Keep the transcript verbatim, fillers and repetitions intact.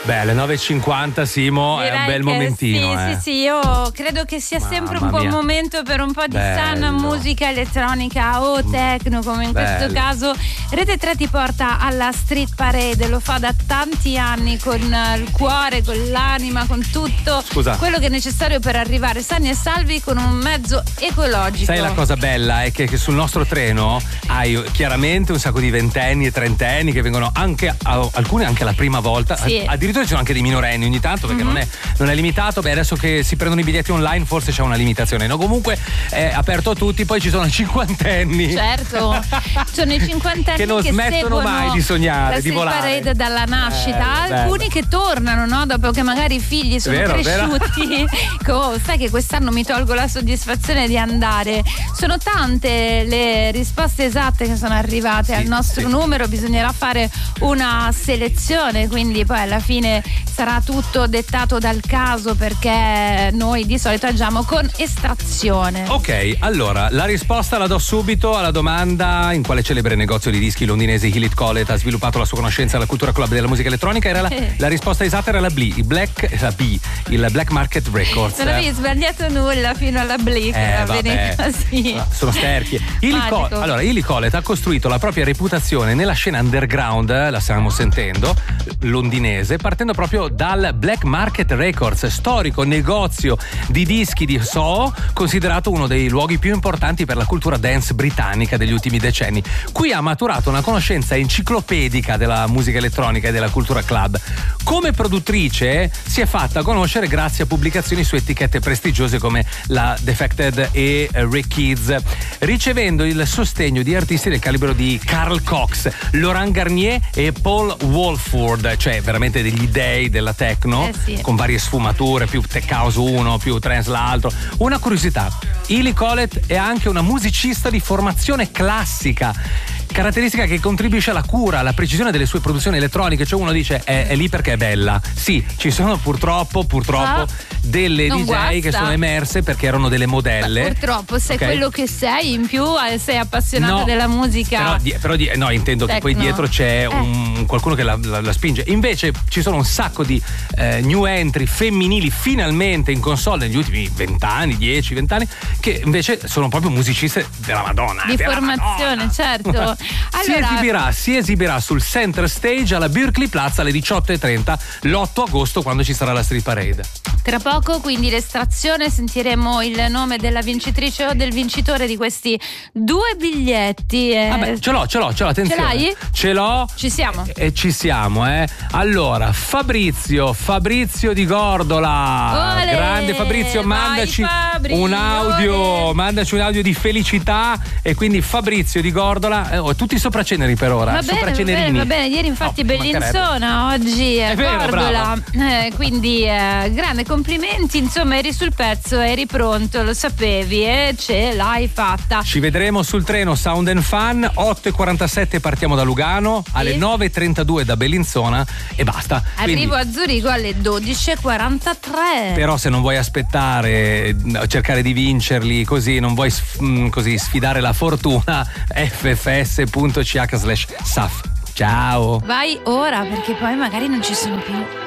Beh, alle nove e cinquanta Simo Direi è un bel che momentino. Sì, eh. sì, sì, io credo che sia Mamma sempre un buon mia. momento per un po' di Bello. sana musica elettronica o techno, come in questo Bello. caso. Rete tre ti porta alla Street Parade, lo fa da tanti anni con il cuore, con l'anima, con tutto Scusa. quello che è necessario per arrivare sani e salvi con un mezzo ecologico. Sai, la cosa bella è che, che sul nostro treno hai chiaramente un sacco di ventenni e trentenni che vengono anche, a, alcuni anche la prima volta. Sì. Addirittura ci sono anche dei minorenni ogni tanto, perché Mm-hmm. non, è, non è limitato. Beh, adesso che si prendono i biglietti online forse c'è una limitazione, no? Comunque è aperto a tutti. Poi ci sono i cinquantenni. Certo, sono i cinquantenni che non smettono seguono mai di sognare, la di Street volare. Parade dalla nascita, Eh, alcuni che tornano, no? Dopo che magari i figli sono Vero, cresciuti. Oh, sai che quest'anno mi tolgo la soddisfazione di andare. Sono tante le risposte esatte che sono arrivate Sì, al nostro sì. numero, bisognerà fare una selezione, quindi poi alla fine sarà tutto dettato dal caso, perché noi di solito agiamo con estrazione. Ok, allora la risposta la do subito alla domanda: in quale celebre negozio di dischi londinese Hewlett Collet ha sviluppato la sua conoscenza della cultura club della musica elettronica? Era la, Eh. la risposta esatta era la B, il Black, la B, il Black Market Records. Non avevi sbagliato nulla fino alla Blick, Eh, va bene vabbè. così. Sono sterchi. Hewlett Magico. Co- allora, Hewlett Collet ha costruito la propria reputazione nella scena underground, eh, la stiamo sentendo, londinese, partendo proprio dal Black Market Records, storico negozio di dischi di Soho, considerato uno dei luoghi più importanti per la cultura dance britannica degli ultimi decenni. Qui ha maturato una conoscenza enciclopedica della musica elettronica e della cultura club. Come produttrice si è fatta conoscere grazie a pubblicazioni su etichette prestigiose come la Defected e Rick Kids, ricevendo il sostegno di artisti del calibro di Carl Cox, Laurent Garnier e Paul Wolford, cioè veramente degli dei della techno, Eh sì. con varie sfumature, più tech house uno, più trance l'altro. Una curiosità: Hewlett Collet è anche una musicista di formazione classica, caratteristica che contribuisce alla cura, alla precisione delle sue produzioni elettroniche. Cioè uno dice è, è lì perché è bella. Sì, ci sono purtroppo purtroppo Ah, delle non D J guasta. che sono emerse perché erano delle modelle. Ma purtroppo sei Ok? quello che sei, in più eh, sei appassionato No, della musica. Però, di- però di- no, intendo che poi Techno. dietro c'è Eh. un, qualcuno che la, la- la spinge. Invece ci sono un sacco di eh, new entry femminili finalmente in console negli ultimi vent'anni, dieci, vent'anni, che invece sono proprio musiciste della Madonna. Di della formazione, Madonna. certo. si, Allora- esibirà, si esibirà sul Center Stage alla Berkeley Plaza alle diciotto e trenta l'otto agosto, quando ci sarà la Street Parade. Tra poco quindi l'estrazione, sentiremo il nome della vincitrice o del vincitore di questi due biglietti. eh. Vabbè, ce l'ho, ce l'ho, ce l'ho, attenzione. Ce l'hai? Ce l'ho. Ci siamo. E, e ci siamo, eh. Allora, Fabrizio, Fabrizio di Gordola. Olè, Grande Fabrizio, vai, mandaci Fabri, un audio, olè. mandaci un audio di felicità. E quindi Fabrizio di Gordola, eh, oh, tutti i sopraceneri per ora. Va bene, va sopracenerini. bene, va bene. Ieri infatti No, ci mancherebbe. Bellinzona, oggi è, È vero, Gordola. brava. Eh, quindi eh, grande complimenti, insomma eri sul pezzo, eri pronto, lo sapevi e ce l'hai fatta. Ci vedremo sul treno Sound and Fun, otto e quarantasette partiamo da Lugano, alle nove e trentadue da Bellinzona e basta. Quindi, Arrivo a Zurigo alle dodici e quarantatré. però se non vuoi aspettare, cercare di vincerli così, non vuoi sf- mh, così sfidare la fortuna, f f s punto c h slash s a f. Ciao! Vai ora perché poi magari non ci sono più.